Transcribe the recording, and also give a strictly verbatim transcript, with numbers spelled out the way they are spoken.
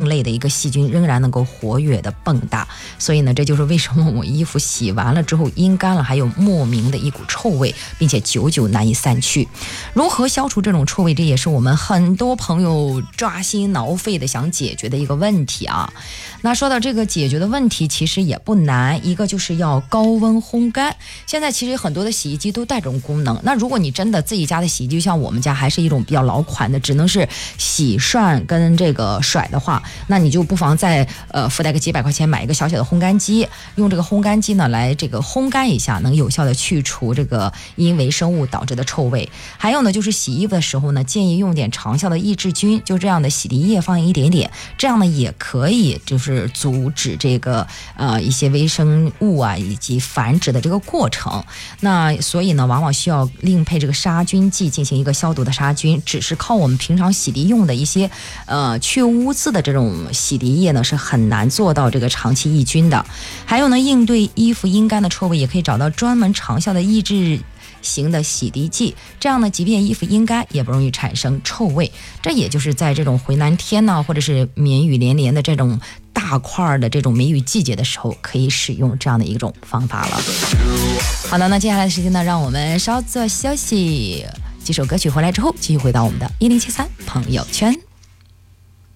类的一个细菌仍然能够活跃的蹦跶。所以呢，这就是为什么我衣服洗完了之后阴干了还有莫名的一股臭味，并且久久难以散去。如何消除这种臭味，这也是我们很多朋友抓心挠肺的想解决的一个问题啊。那说到这个解决的问题其实也不难，一个就是要高温烘干。现在其实很多的洗衣机都带这种功能，那如果你真的自己家的洗衣机像我们家还是一种比较老款的，只能是洗涮跟这个甩的话，那你就不妨再呃附带个几百块钱买一个小小的烘干机，用这个烘干机呢来这个烘干一下，能有效的去除这个因微生物导致的臭味。还有呢，就是洗衣服的时候呢，建议用点长效的抑制菌，就这样的洗涤液放一点点，这样呢也可以就是阻止这个呃一些微生物啊以及繁殖的这个过程。那所以呢，往往需要另配这个杀菌剂进行一个消毒的杀菌，只是靠我们平常洗涤用的一些呃去污渍的这种洗涤液呢，是很难做到这个长期抑菌的。还有呢，应对衣服阴干的臭味，也可以找到专门长效的抑制型的洗涤剂，这样呢，即便衣服阴干也不容易产生臭味。这也就是在这种回南天呢，或者是绵雨连连的这种大块的这种梅雨季节的时候，可以使用这样的一种方法了。好的，那接下来的时间呢，让我们稍作休息，几首歌曲回来之后，继续回到我们的一零七三朋友圈。